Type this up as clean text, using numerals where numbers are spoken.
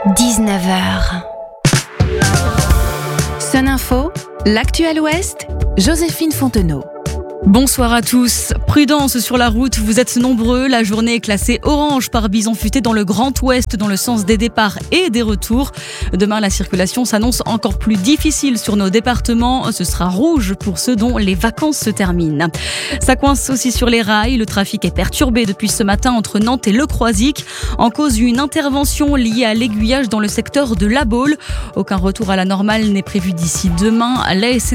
19h. Sun Info, l'actuel Ouest, Joséphine Fontenot. Bonsoir à tous. Prudence sur la route, vous êtes nombreux. La journée est classée orange par bison futé dans le Grand Ouest dans le sens des départs et des retours. Demain, la circulation s'annonce encore plus difficile sur nos départements. Ce sera rouge pour ceux dont les vacances se terminent. Ça coince aussi sur les rails. Le trafic est perturbé depuis ce matin entre Nantes et Le Croisic. En cause, une intervention liée à l'aiguillage dans le secteur de La Baule. Aucun retour à la normale n'est prévu d'ici demain. La